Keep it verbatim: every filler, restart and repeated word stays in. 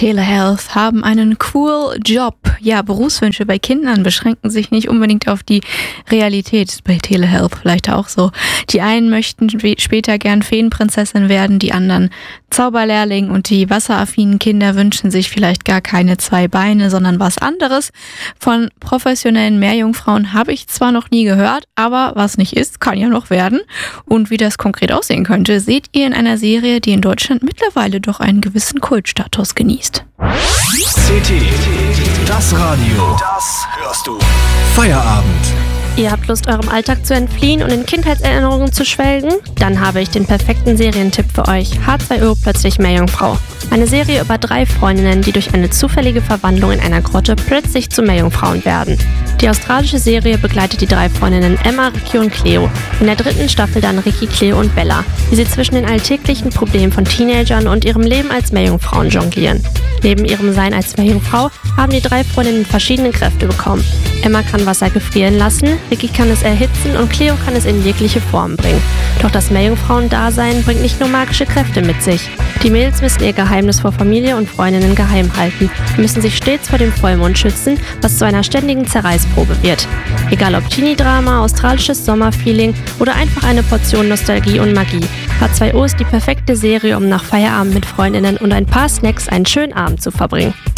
Telehealth haben einen cool Job. Ja, Berufswünsche bei Kindern beschränken sich nicht unbedingt auf die Realität. Bei Telehealth vielleicht auch so. Die einen möchten später gern Feenprinzessin werden, die anderen Zauberlehrling und die wasseraffinen Kinder wünschen sich vielleicht gar keine zwei Beine, sondern was anderes. Von professionellen Meerjungfrauen habe ich zwar noch nie gehört, aber was nicht ist, kann ja noch werden. Und wie das konkret aussehen könnte, seht ihr in einer Serie, die in Deutschland mittlerweile doch einen gewissen Kultstatus genießt. C T, das Radio, das hörst du. Feierabend. Ihr habt Lust, eurem Alltag zu entfliehen und in Kindheitserinnerungen zu schwelgen? Dann habe ich den perfekten Serientipp für euch. H zwei O plötzlich Meerjungfrau. Eine Serie über drei Freundinnen, die durch eine zufällige Verwandlung in einer Grotte plötzlich zu Meerjungfrauen werden. Die australische Serie begleitet die drei Freundinnen Emma, Ricky und Cleo. In der dritten Staffel dann Ricky, Cleo und Bella, wie sie zwischen den alltäglichen Problemen von Teenagern und ihrem Leben als Meerjungfrauen jonglieren. Neben ihrem Sein als Meerjungfrau haben die drei Freundinnen verschiedene Kräfte bekommen. Emma kann Wasser gefrieren lassen, Ricky kann es erhitzen und Cleo kann es in jegliche Form bringen. Doch das Meerjungfrauen-Dasein bringt nicht nur magische Kräfte mit sich. Die Mädels müssen ihr Geheimnis vor Familie und Freundinnen geheim halten und müssen sich stets vor dem Vollmond schützen, was zu einer ständigen Zerreißprobe wird. Egal ob Teenie-Drama, australisches Sommerfeeling oder einfach eine Portion Nostalgie und Magie. H zwei O ist die perfekte Serie, um nach Feierabend mit Freundinnen und ein paar Snacks einen schönen Abend zu verbringen.